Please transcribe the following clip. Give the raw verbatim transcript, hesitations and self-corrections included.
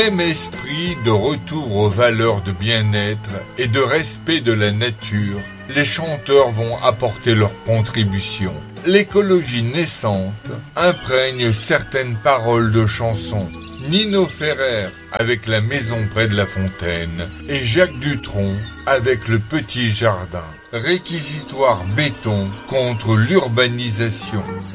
Même esprit de retour aux valeurs de bien-être et de respect de la nature, les chanteurs vont apporter leur contribution. L'écologie naissante imprègne certaines paroles de chansons. Nino Ferrer avec La maison près de la fontaine et Jacques Dutronc avec Le petit jardin. Réquisitoire béton contre l'urbanisation.